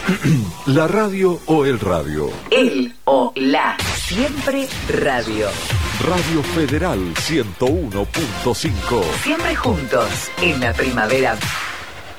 La radio o el radio. El o la. Siempre radio. Radio Federal 101.5. Siempre juntos en la primavera.